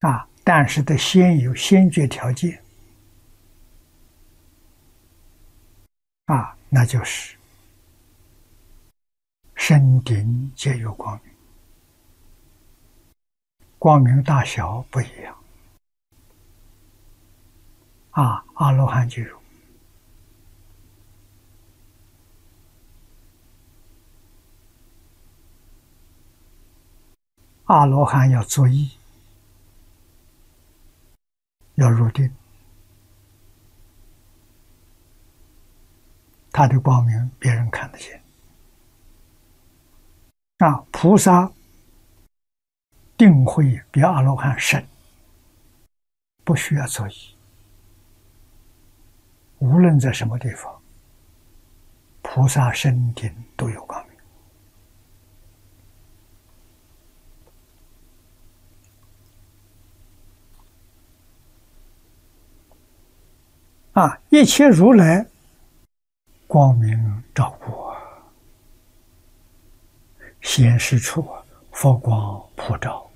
但是得先有先决条件那就是身顶皆有光明，光明大小不一样阿罗汉就有。阿罗汉要作意，要入定，他的光明别人看得见。菩萨定慧比阿罗汉深，不需要作意，无论在什么地方，菩萨身顶都有光明。一切如来光明照过，显示处佛光普照，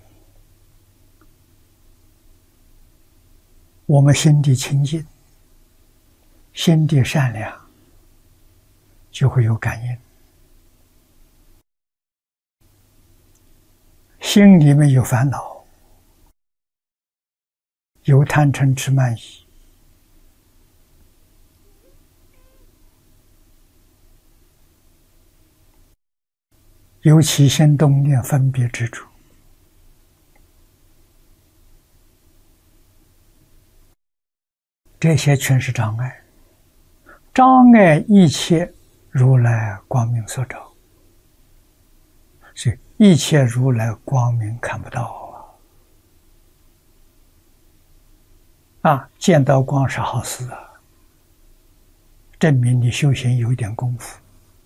我们心地清净，心地善良，就会有感应。心里面有烦恼，有贪嗔痴慢疑，有起心动念分别执着，这些全是障碍，障碍一切如来光明所照，所以一切如来光明看不到见到光是好事证明你修行有一点功夫。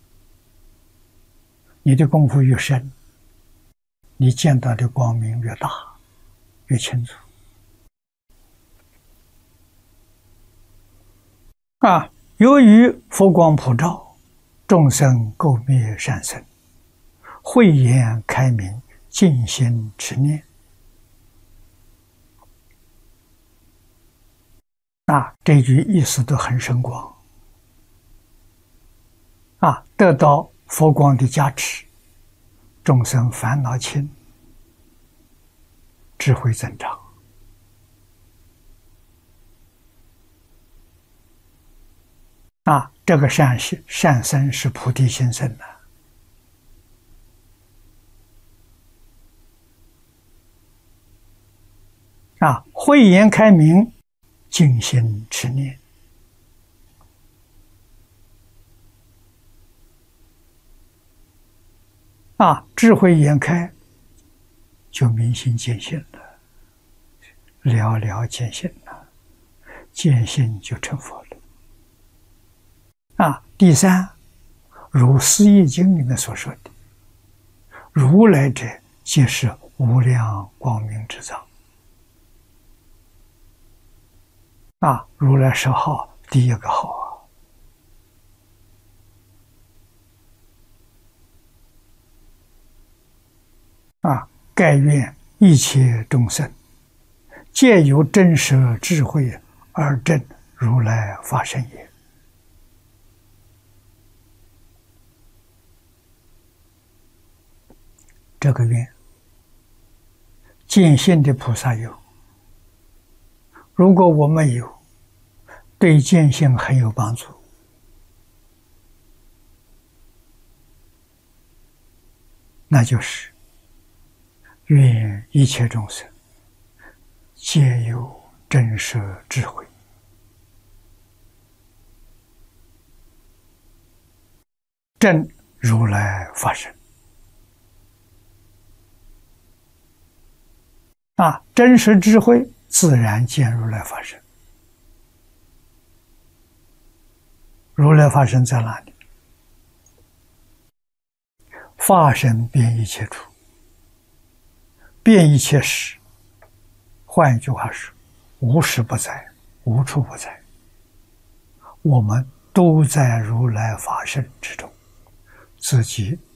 你的功夫越深，你见到的光明越大，越清楚。由于佛光普照，众生垢灭善生，慧眼开明，静心持念。这句意思都很深广。得到佛光的加持，众生烦恼轻，智慧增长。这个善生是菩提心生的。慧眼开明，静心持念。智慧眼开，就明心见性了，了了见性了，见性就成佛了。第三，如《释义经》里面所说的，如来者，皆是无量光明之藏。如来十号第一个号盖愿一切众生皆有真实智慧而证如来法身也。这个愿见性的菩萨有，如果我们有，对见性很有帮助。那就是愿一切众生皆有真实智慧，证如来法身。真实智慧自然见如来法身。如来法身在哪里？法身遍一切处，遍一切时。换一句话说，无时不在，无处不在。我们都在如来法身之中，自己